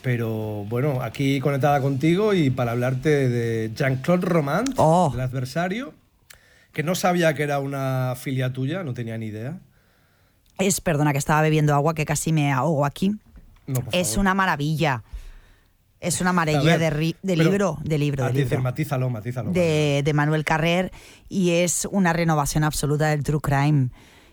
Pero bueno, aquí conectada contigo y para hablarte de Jean-Claude Romand, del Adversario, que no sabía que era una filia tuya, no tenía ni idea. Perdona, que estaba bebiendo agua, que casi me ahogo aquí. No, por es favor. una maravilla. Es una maravilla de libro. Matízalo. De Manuel Carrer, y es una renovación absoluta del true crime.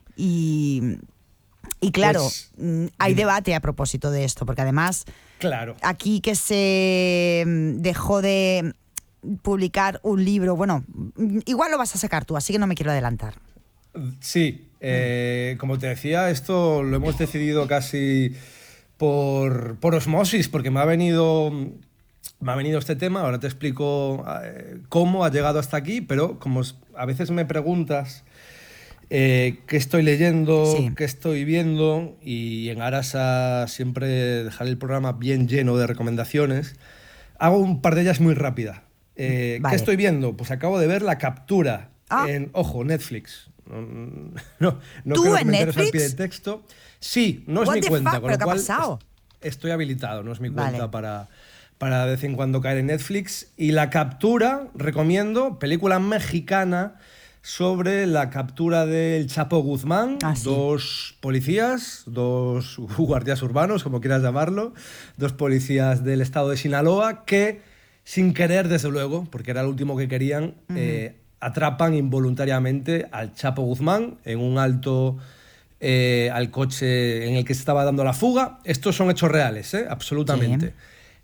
Y claro, Pues, hay debate a propósito de esto, porque además, claro, aquí que se dejó de publicar un libro, bueno, igual lo vas a sacar tú, así que no me quiero adelantar. sí, como te decía, esto lo hemos decidido casi por osmosis, porque me ha venido este tema. Ahora te explico cómo ha llegado hasta aquí, pero como a veces me preguntas qué estoy leyendo, Sí. qué estoy viendo, y en aras a siempre dejar el programa bien lleno de recomendaciones, hago un par de ellas muy rápida. Vale. ¿Qué estoy viendo? Pues acabo de ver La Captura en, ojo, Netflix. No ¿Tú quiero en comentarios al Netflix? pie de texto. Sí, no es What mi the cuenta, fuck? con ¿Pero lo qué ha cual pasado? estoy habilitado, no es mi cuenta Vale. para de vez en cuando caer en Netflix. Y La Captura, recomiendo, película mexicana sobre la captura del Chapo Guzmán, Sí. dos policías, dos guardias urbanos, como quieras llamarlo, dos policías del estado de Sinaloa que, sin querer, desde luego, porque era lo último que querían, atrapan involuntariamente al Chapo Guzmán en un alto al coche en el que se estaba dando la fuga. Estos son hechos reales, absolutamente.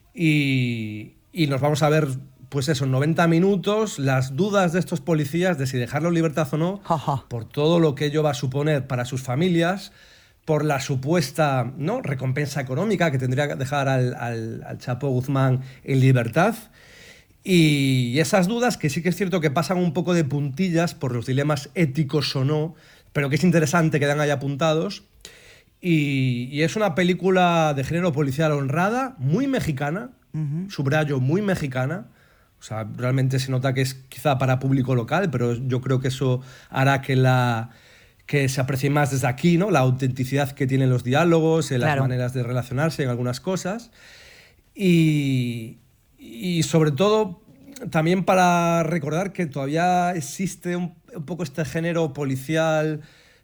Sí. Y nos vamos a ver, pues eso, 90 minutos, las dudas de estos policías de si dejarlo en libertad o no, por todo lo que ello va a suponer para sus familias, por la supuesta, ¿no?, recompensa económica que tendría que dejar al Chapo Guzmán en libertad. Y esas dudas que sí que es cierto que pasan un poco de puntillas por los dilemas éticos o no, pero que es interesante que dan ahí apuntados. Y es una película de género policial honrada, muy mexicana, subrayo, muy mexicana. O sea, realmente se nota que es quizá para público local, pero yo creo que eso hará que se aprecie más desde aquí, ¿no?, la autenticidad que tienen los diálogos, las maneras de relacionarse en algunas cosas. Y sobre todo, también para recordar que todavía existe un poco este género policial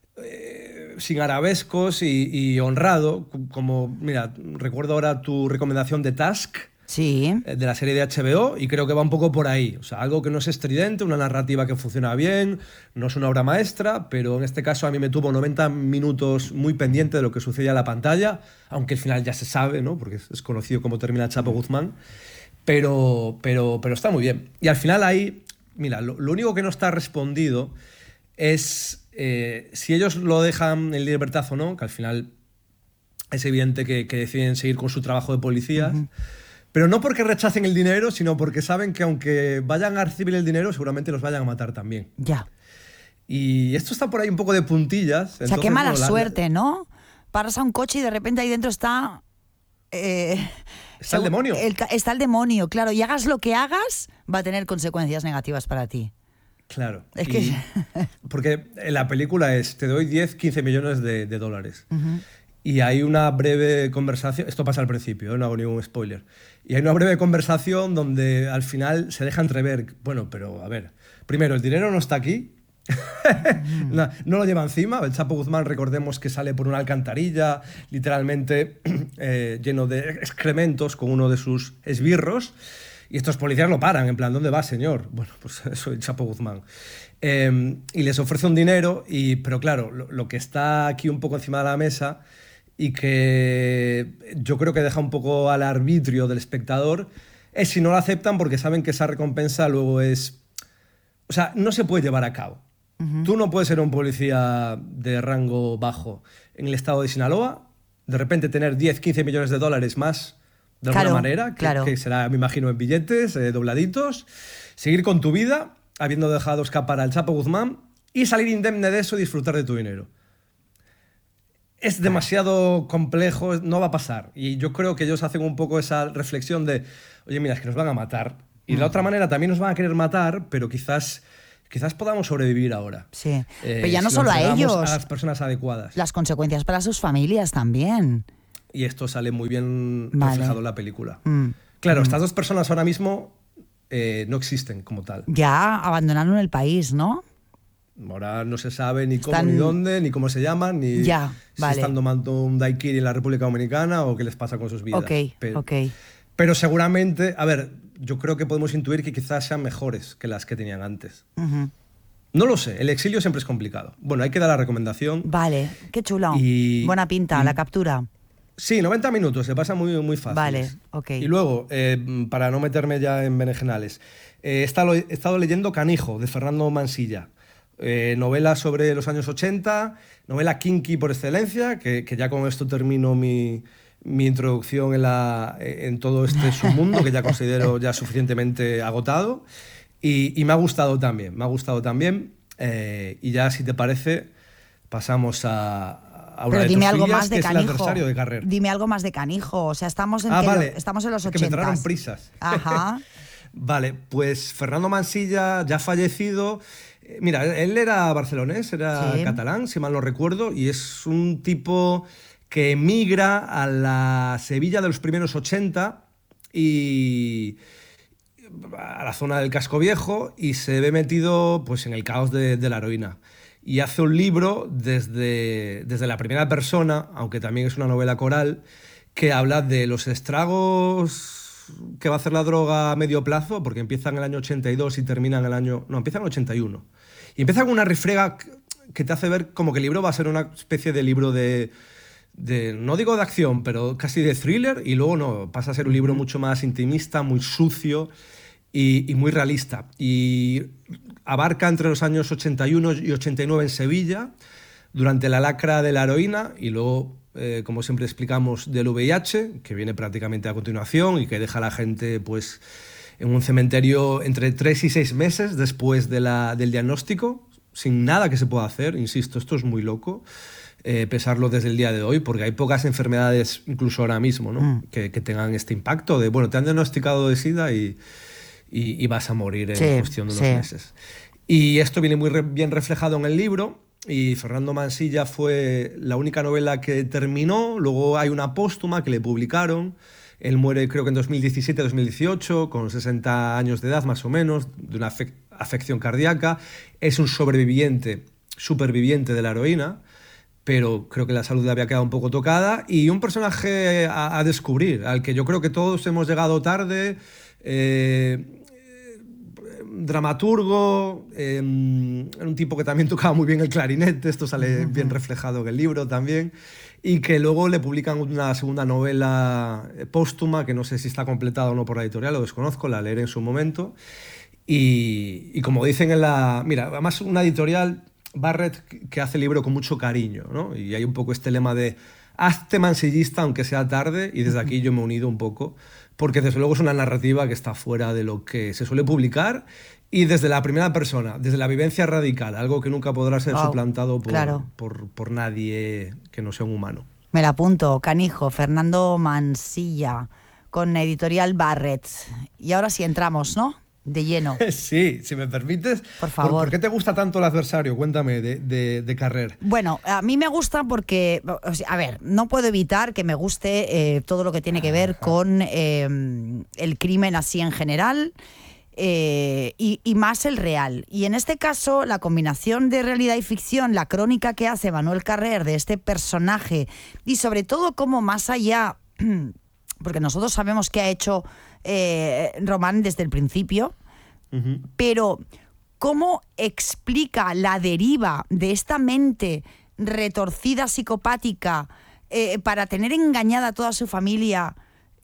sin arabescos y honrado, como, mira, recuerdo ahora tu recomendación de Task, sí, de la serie de HBO, y creo que va un poco por ahí. O sea, algo que no es estridente, una narrativa que funciona bien, no es una obra maestra, pero en este caso a mí me tuvo 90 minutos muy pendiente de lo que sucedía en la pantalla, aunque al final ya se sabe, ¿no?, porque es conocido cómo termina Chapo Guzmán, pero está muy bien. Y al final ahí, mira, lo único que no está respondido es si ellos lo dejan en libertad o no, que al final es evidente que deciden seguir con su trabajo de policías, pero no porque rechacen el dinero, sino porque saben que aunque vayan a recibir el dinero, seguramente los vayan a matar también. Ya. Y esto está por ahí un poco de puntillas. O sea, qué mala suerte, ¿no? Paras a un coche y de repente ahí dentro está... está el demonio. Está el demonio, claro. Y hagas lo que hagas, va a tener consecuencias negativas para ti. Claro. Es que... porque la película es, te doy 10, 15 millones de dólares. Y hay una breve conversación, esto pasa al principio, no hago ningún spoiler, y hay una breve conversación donde al final se deja entrever, bueno, pero a ver, primero, el dinero no está aquí, no lo lleva encima. El Chapo Guzmán, recordemos que sale por una alcantarilla, literalmente lleno de excrementos, con uno de sus esbirros, y estos policías lo paran, en plan, ¿dónde va, señor? Bueno, pues soy el Chapo Guzmán. Y les ofrece un dinero, pero claro, lo que está aquí un poco encima de la mesa y que yo creo que deja un poco al arbitrio del espectador es si no lo aceptan, porque saben que esa recompensa luego es... O sea, no se puede llevar a cabo. Tú no puedes ser un policía de rango bajo en el estado de Sinaloa, de repente tener 10, 15 millones de dólares más de alguna manera, que será, me imagino, en billetes dobladitos, seguir con tu vida, habiendo dejado escapar al Chapo Guzmán, y salir indemne de eso y disfrutar de tu dinero. Es demasiado complejo, no va a pasar. Y yo creo que ellos hacen un poco esa reflexión de, oye, mira, es que nos van a matar. Y de la otra manera también nos van a querer matar, pero quizás podamos sobrevivir ahora. Sí, pero ya no si solo a ellos. A las personas adecuadas. Las consecuencias para sus familias también. y esto sale muy bien Vale. reflejado en la película. Claro, estas dos personas ahora mismo no existen como tal. Ya abandonaron el país, ¿no? Ahora no se sabe ni cómo, Están- ni dónde, ni cómo se llaman, ni Ya, si vale. están tomando un daiquiri en la República Dominicana o qué les pasa con sus vidas. Ok, ok. Pero seguramente, a ver, yo creo que podemos intuir que quizás sean mejores que las que tenían antes. Ujú. No lo sé, el exilio siempre es complicado. Bueno, hay que dar la recomendación. Vale, qué chulo. Y- Buena pinta, y- la captura. Sí, 90 minutos, se pasa muy, muy fácil. Vale, ok. Y luego, para no meterme ya en berenjenales, he estado leyendo Canijo, de Fernando Mansilla. Novela sobre los años 80, novela kinky por excelencia, que ya con esto termino mi introducción en todo este submundo, que ya considero ya suficientemente agotado. Y me ha gustado también, y ya, si te parece, pasamos a una Pero de dime tus algo filias, más de que es el Canijo. adversario de Carrer. Dime algo más de Canijo. O sea, estamos en, Vale. estamos en los Es que me 80. entraron prisas. Ajá. Vale, pues Fernando Mansilla, ya fallecido. Mira, él era barcelonés, era Sí. catalán, si mal no recuerdo, y es un tipo que emigra a la Sevilla de los primeros 80 y a la zona del Casco Viejo, y se ve metido pues en el caos de la heroína. Y hace un libro desde la primera persona, aunque también es una novela coral, que habla de los estragos que va a hacer la droga a medio plazo, porque empieza en el año 82 y termina en el año... No, empieza en el 81. Y empieza con una refrega que te hace ver como que el libro va a ser una especie de libro no digo de acción, pero casi de thriller, y luego no, pasa a ser un libro mucho más intimista, muy sucio y muy realista. Y abarca entre los años 81 y 89 en Sevilla, durante la lacra de la heroína, y luego, como siempre explicamos, del VIH, que viene prácticamente a continuación y que deja a la gente pues, en un cementerio entre 3 y 6 meses después del diagnóstico, sin nada que se pueda hacer. Insisto, esto es muy loco, pesarlo desde el día de hoy, porque hay pocas enfermedades, incluso ahora mismo, ¿no? que tengan este impacto de, bueno, te han diagnosticado de SIDA y vas a morir en cuestión de unos meses. Y esto viene muy bien reflejado en el libro, y Fernando Mansilla fue la única novela que terminó. Luego hay una póstuma que le publicaron. Él muere, creo que en 2017-2018, con 60 años de edad más o menos, de una afección cardíaca. Es un superviviente de la heroína, pero creo que la salud le había quedado un poco tocada, y un personaje a descubrir, al que yo creo que todos hemos llegado tarde. Dramaturgo, un tipo que también tocaba muy bien el clarinete, esto sale bien reflejado en el libro también, y que luego le publican una segunda novela póstuma, que no sé si está completada o no por la editorial, lo desconozco, la leeré en su momento. Y como dicen en la... Mira, además una editorial, Barrett, que hace el libro con mucho cariño, ¿no? Y hay un poco este lema de hazte mansillista aunque sea tarde, y desde aquí yo me he unido un poco, porque desde luego es una narrativa que está fuera de lo que se suele publicar, y desde la primera persona, desde la vivencia radical, algo que nunca podrá ser suplantado por nadie que no sea un humano. Me la apunto, Canijo, Fernando Mansilla, con editorial Barrett. Y ahora sí entramos, ¿no? De lleno. Sí, si me permites. Por favor. ¿Por qué te gusta tanto El adversario? Cuéntame de Carrer. Bueno, a mí me gusta porque, o sea, a ver, no puedo evitar que me guste todo lo que tiene que ver con el crimen así en general, y más el real. Y en este caso, la combinación de realidad y ficción, la crónica que hace Manuel Carrer de este personaje, y sobre todo cómo más allá, porque nosotros sabemos que ha hecho Román desde el principio, pero cómo explica la deriva de esta mente retorcida, psicopática, para tener engañada a toda su familia.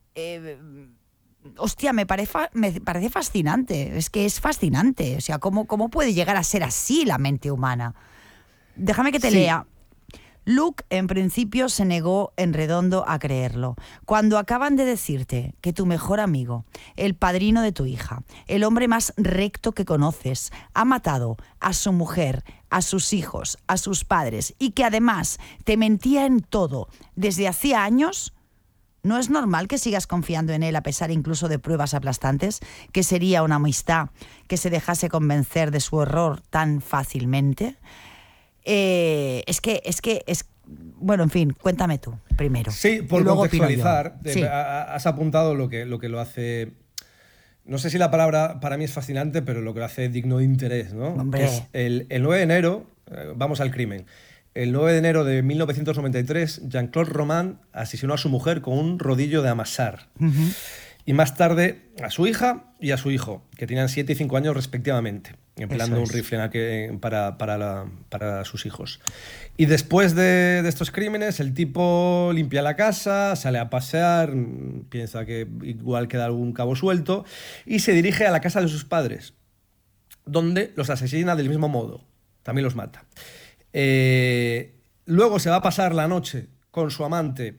Hostia, me parece fascinante. Es que es fascinante. O sea, ¿cómo puede llegar a ser así la mente humana? Déjame que te lea. Luke, en principio, se negó en redondo a creerlo. Cuando acaban de decirte que tu mejor amigo, el padrino de tu hija, el hombre más recto que conoces, ha matado a su mujer, a sus hijos, a sus padres, y que además te mentía en todo desde hacía años, ¿no es normal que sigas confiando en él a pesar incluso de pruebas aplastantes? ¿Que sería una amistad que se dejase convencer de su error tan fácilmente? Bueno, en fin, cuéntame tú primero. Sí, por y luego opino yo. contextualizar, Sí. has apuntado lo que lo hace... No sé si la palabra para mí es fascinante, pero lo que lo hace digno de interés, ¿no? Hombre. Que es el 9 de enero, vamos al crimen. El 9 de enero de 1993, Jean-Claude Roman asesinó a su mujer con un rodillo de amasar. Y más tarde a su hija y a su hijo, que tenían 7 y 5 años respectivamente, empleando un rifle para sus hijos. Y después de estos crímenes, el tipo limpia la casa, sale a pasear, piensa que igual queda algún cabo suelto, y se dirige a la casa de sus padres, donde los asesina del mismo modo, también los mata. Luego se va a pasar la noche con su amante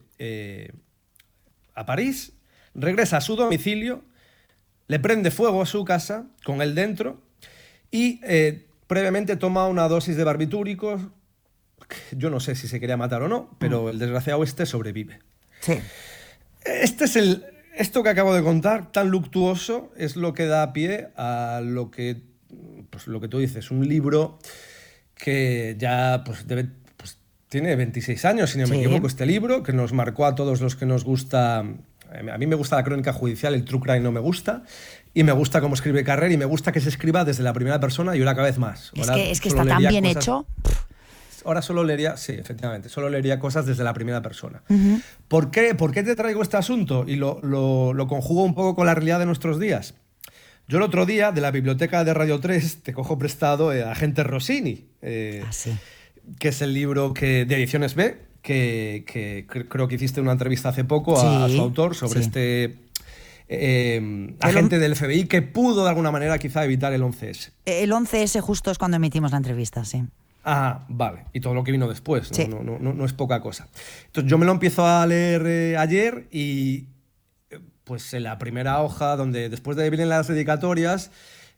a París, regresa a su domicilio, le prende fuego a su casa con él dentro y previamente toma una dosis de barbitúricos. Yo no sé si se quería matar o no, pero el desgraciado sobrevive. Sí. Esto que acabo de contar, tan luctuoso, es lo que da pie a lo que tú dices, un libro que ya tiene 26 años, si no me equivoco, este libro, que nos marcó a todos los que nos gusta. A mí me gusta la crónica judicial, el true crime no me gusta, y me gusta cómo escribe Carrer, y me gusta que se escriba desde la primera persona y ahora cada vez más. Es que está tan bien hecho. Ahora solo leería, sí, efectivamente, solo leería cosas desde la primera persona. ¿Por qué te traigo este asunto? Y lo conjugo un poco con la realidad de nuestros días. Yo el otro día, de la biblioteca de Radio 3, te cojo prestado Agente Rossini, Sí. que es el libro de Ediciones B, que creo que hiciste una entrevista hace poco a su autor sobre este agente del FBI que pudo de alguna manera quizá evitar el 11S. El 11S justo es cuando emitimos la entrevista, sí. Ah, vale. Y todo lo que vino después, ¿no? Sí. No es poca cosa. Entonces yo me lo empiezo a leer ayer y pues en la primera hoja, donde después de vienen las dedicatorias,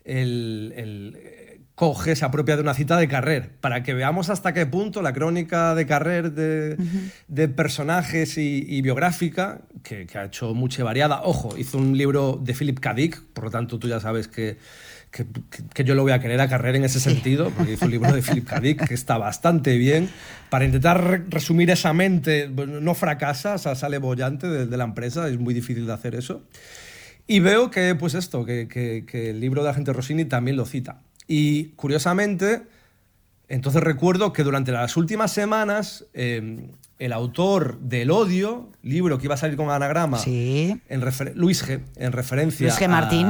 coge, se apropia de una cita de Carrer, para que veamos hasta qué punto la crónica de Carrer de personajes y biográfica, que ha hecho mucha y variada. Ojo, hizo un libro de Philip K. Dick, por lo tanto tú ya sabes que yo lo voy a querer a Carrer en ese sentido, porque hizo un libro de Philip K. Dick que está bastante bien. Para intentar resumir esa mente, no fracasa, o sea, sale bollante de la empresa, es muy difícil de hacer eso. Y veo que, pues esto, que el libro de Agente Rossini también lo cita. Y curiosamente, entonces recuerdo que durante las últimas semanas, el autor del Odio, libro que iba a salir con anagrama, Sí. Luis G., en referencia Luis G. Martín.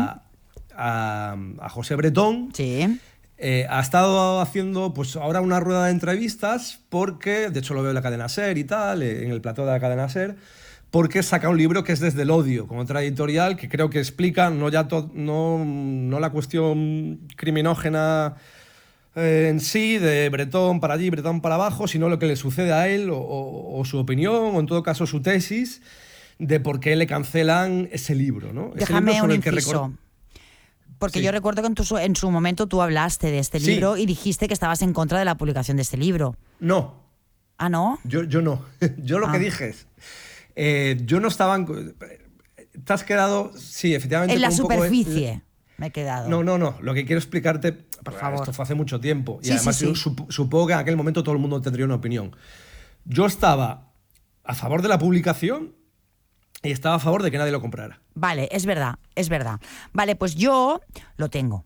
a José Bretón, Sí. ha estado haciendo pues ahora una rueda de entrevistas porque, de hecho lo veo en la cadena SER y tal, en el plató de la cadena SER, porque saca un libro que es Desde el Odio, con otra editorial que creo que explica no la cuestión criminógena en sí, de Bretón para allí, Bretón para abajo, sino lo que le sucede a él o su opinión, o en todo caso su tesis, de por qué le cancelan ese libro, ¿no? Déjame un inciso. Porque Sí. yo recuerdo que en su momento tú hablaste de este Sí. libro y dijiste que estabas en contra de la publicación de este libro. No, ¿Ah, no? yo no. Yo lo que dije es... yo no estaba... Te has quedado... Sí, efectivamente... En la con un poco superficie me he quedado. No. Lo que quiero explicarte... Por favor. Esto fue hace mucho tiempo. Y Sí, además sí, sí. yo supongo que en aquel momento todo el mundo tendría una opinión. Yo estaba a favor de la publicación y estaba a favor de que nadie lo comprara. Vale, es verdad. Vale, pues yo lo tengo.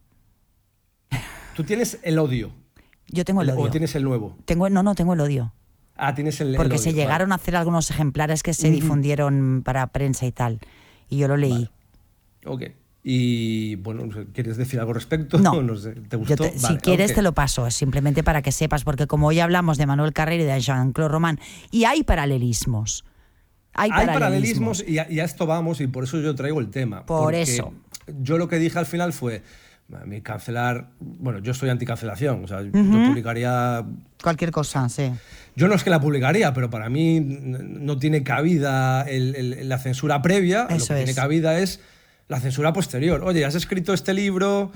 Tú tienes el Odio. Yo tengo el odio. O tienes el nuevo. Tengo el odio. Ah, tienes el Porque el se Odio, llegaron a hacer algunos ejemplares que se difundieron para prensa y tal. Y yo lo leí. Vale. Ok. Y bueno, ¿quieres decir algo al respecto? No. No sé, ¿te gustó? Si Vale, quieres ok. te lo paso, simplemente para que sepas, porque como hoy hablamos de Manuel Carrer y de Jean-Claude Roman, y hay paralelismos. Hay paralelismos y a esto vamos, y por eso yo traigo el tema. Por porque eso. Yo lo que dije al final fue, a mí cancelar... Bueno, yo soy anticancelación, o sea, yo publicaría... Cualquier cosa, sí. Yo no es que la publicaría, pero para mí no tiene cabida la censura previa. Eso lo que tiene es. cabida es la censura posterior. Oye, has escrito este libro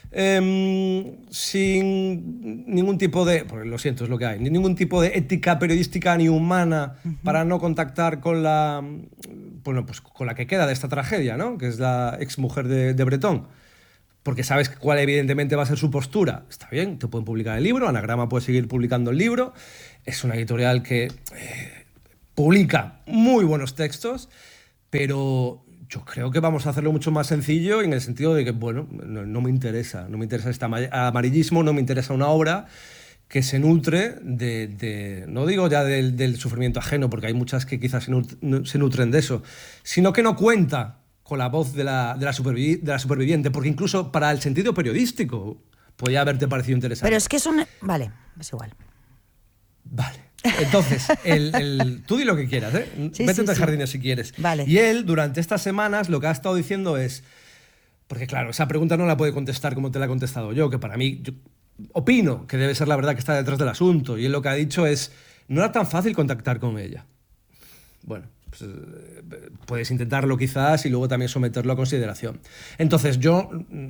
sin ningún tipo de... Porque lo siento, es lo que hay. Ningún tipo de ética periodística ni humana para no contactar con la... Bueno, pues con la que queda de esta tragedia, ¿no? Que es la exmujer de Bretón. porque sabes cuál evidentemente va a ser su postura. Está bien, te pueden publicar el libro, Anagrama puede seguir publicando el libro. Es una editorial que publica muy buenos textos, pero yo creo que vamos a hacerlo mucho más sencillo en el sentido de que, bueno, no me interesa este amarillismo, no me interesa una obra que se nutre no digo ya del sufrimiento ajeno, porque hay muchas que quizás se nutren de eso, sino que no cuenta con la voz de la superviviente, porque incluso para el sentido periodístico podría haberte parecido interesante. Pero es que Vale, es igual. Vale. Entonces, tú di lo que quieras, ¿eh? Sí, Vete sí, a jardines si quieres. Vale. Y él, durante estas semanas, lo que ha estado diciendo es... Porque claro, esa pregunta no la puede contestar como te la he contestado yo, que para mí... Yo opino que debe ser la verdad que está detrás del asunto. Y él lo que ha dicho es... No era tan fácil contactar con ella. Bueno, pues, puedes intentarlo quizás y luego también someterlo a consideración. Entonces, yo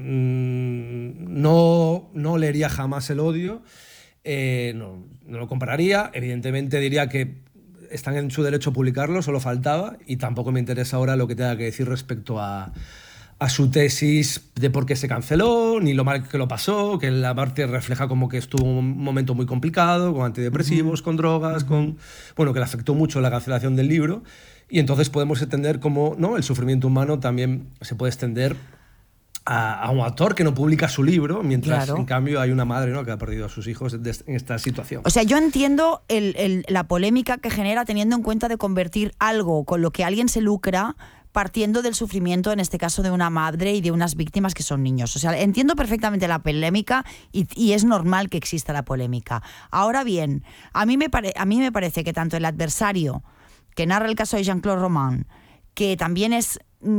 no leería jamás El odio. No lo compararía. Evidentemente diría que están en su derecho a publicarlo, solo faltaba, y tampoco me interesa ahora lo que tenga que decir respecto a su tesis de por qué se canceló, ni lo mal que lo pasó, que la parte refleja como que estuvo un momento muy complicado, con antidepresivos, con drogas, bueno, que le afectó mucho la cancelación del libro, y entonces podemos entender cómo, ¿no?, el sufrimiento humano también se puede extender a un autor que no publica su libro, mientras en cambio hay una madre, ¿no?, que ha perdido a sus hijos en esta situación. O sea, yo entiendo la polémica que genera teniendo en cuenta de convertir algo con lo que alguien se lucra partiendo del sufrimiento, en este caso de una madre y de unas víctimas que son niños. O sea, entiendo perfectamente la polémica y es normal que exista la polémica. Ahora bien, a mí me parece que tanto El adversario, que narra el caso de Jean-Claude Roman, que también es...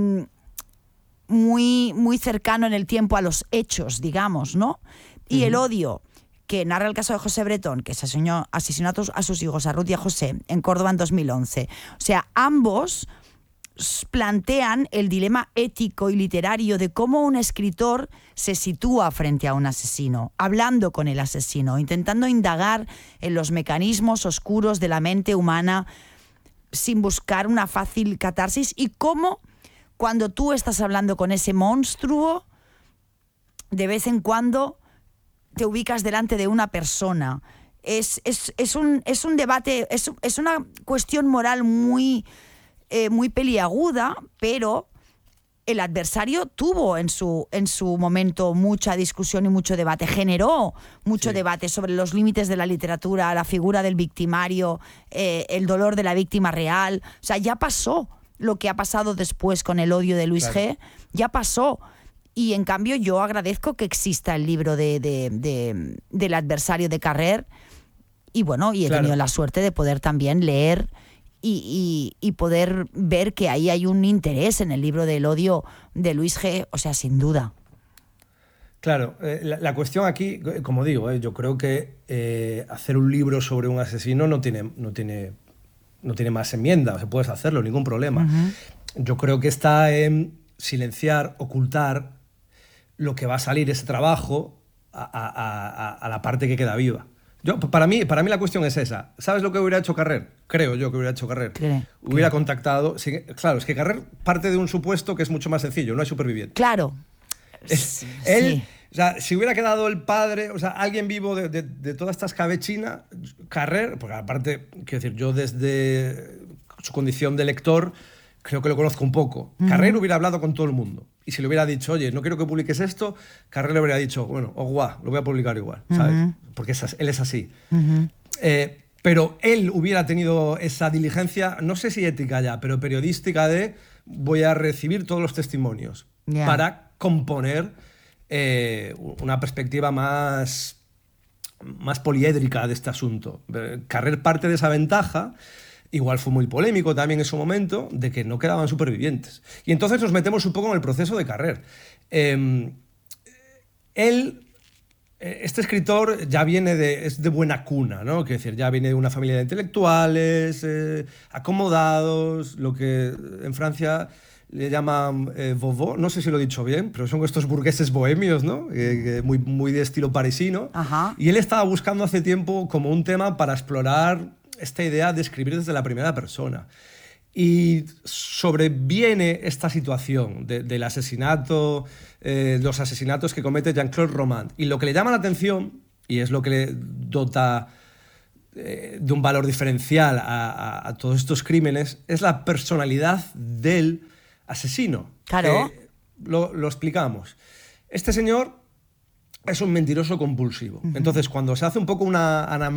muy, muy cercano en el tiempo a los hechos, digamos, ¿no? Y El odio, que narra el caso de José Bretón, que asesinó a sus hijos, a Ruth y a José, en Córdoba en 2011. O sea, ambos plantean el dilema ético y literario de cómo un escritor se sitúa frente a un asesino, hablando con el asesino, intentando indagar en los mecanismos oscuros de la mente humana sin buscar una fácil catarsis, y cómo cuando tú estás hablando con ese monstruo, de vez en cuando te ubicas delante de una persona. Es un debate, es una cuestión moral muy peliaguda, pero El adversario tuvo en su momento mucha discusión y mucho debate, generó mucho debate sobre los límites de la literatura, la figura del victimario, el dolor de la víctima real. O sea, ya pasó lo que ha pasado después con El odio de Luis G. Ya pasó. Y en cambio yo agradezco que exista el libro del adversario de Carrer, y bueno, y he tenido la suerte de poder también leer y poder ver que ahí hay un interés en el libro del odio de Luis G., o sea, sin duda. Claro, la cuestión aquí, como digo, yo creo que hacer un libro sobre un asesino no tiene más enmienda, o sea, puedes hacerlo, ningún problema. Yo creo que está en silenciar, ocultar lo que va a salir ese trabajo a la parte que queda viva. Para mí la cuestión es esa. ¿Sabes lo que hubiera hecho Carrer? Creo yo que hubiera hecho Carrer. Hubiera contactado... Claro, es que Carrer parte de un supuesto que es mucho más sencillo, no hay superviviente. Claro. Él... O sea, si hubiera quedado el padre, o sea, alguien vivo de toda esta escabechina, Carrer, porque aparte, quiero decir, yo desde su condición de lector creo que lo conozco un poco. Carrer hubiera hablado con todo el mundo. Y si le hubiera dicho, oye, no quiero que publiques esto, Carrer le hubiera dicho, bueno, guau, lo voy a publicar igual, ¿sabes? Porque él es así. Pero él hubiera tenido esa diligencia, no sé si ética ya, pero periodística de voy a recibir todos los testimonios para componer una perspectiva más poliédrica de este asunto. Carrer parte de esa ventaja. Igual fue muy polémico también en su momento, de que no quedaban supervivientes. Y entonces nos metemos un poco en el proceso de Carrer. Este escritor ya es de buena cuna, ¿no? Quiero decir, ya viene de una familia de intelectuales, acomodados, lo que en Francia le llaman vovo, no sé si lo he dicho bien, pero son estos burgueses bohemios, ¿no? Muy de estilo parisino. Y él estaba buscando hace tiempo como un tema para explorar esta idea de escribir desde la primera persona. Y sobreviene esta situación del asesinato, los asesinatos que comete Jean-Claude Romand. Y lo que le llama la atención, y es lo que le dota de un valor diferencial a todos estos crímenes, es la personalidad del asesino. Claro. Lo explicamos. Este señor es un mentiroso compulsivo. Entonces, cuando se hace un poco una